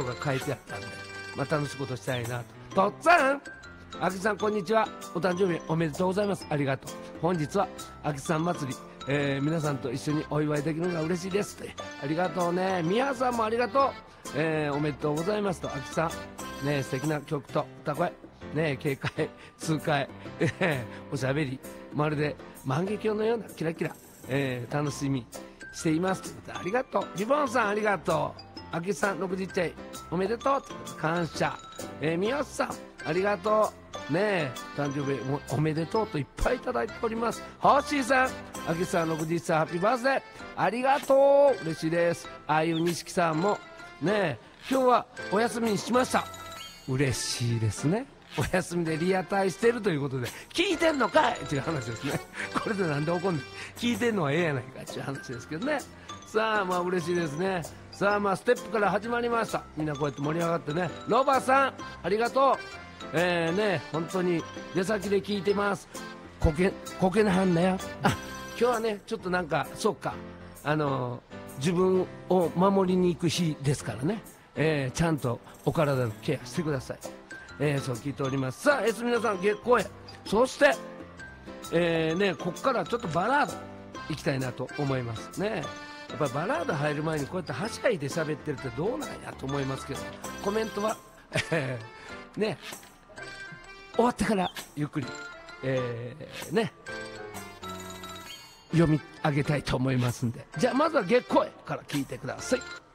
が書いてあったんで、まあ、楽しいことしたいなと。とっつぁん、あきさんこんにちは、お誕生日おめでとうございます。ありがとう。本日はあきさん祭り、皆さんと一緒にお祝いできるのが嬉しいですって。ありがとうね。みやさんもありがとう。おめでとうございますと。あきさんね、素敵な曲と歌声ね、軽快痛快、おしゃべり、まるで万華鏡のようなキラキラ、楽しみしていますということで、ありがとう。リボンさんありがとう。あきさん60歳おめでとうということで感謝。みよさんありがとうね、誕生日もおめでとうといっぱいいただいております。ホッシーさん、あきさん60歳ハッピーバースデーありがとう、嬉しいです。ああいう錦さんもね、今日はお休みにしました。嬉しいですね。お休みでリアタイしてるということで、聞いてんのかいっていう話ですね。これでなんで怒んねん、聞いてんのはええやないかっていう話ですけどね。さあまあ嬉しいですね。さあまあステップから始まりました。みんなこうやって盛り上がってね。ロバさんありがとう。ね、本当に出先で聞いてます。こけなはんなや。あ、今日はねちょっとなんかそうか、自分を守りに行く日ですからね、ちゃんとお体のケアしてください。そう聞いております。さあ皆さん月光へ、そしてね、ここからちょっとバラード行きたいなと思いますね。やっぱりバラード入る前にこうやってはしゃいで喋ってるってどうなんやと思いますけど、コメントはね、終わってからゆっくりね読み上げたいと思いますんで、じゃあまずは月光へから聞いてください。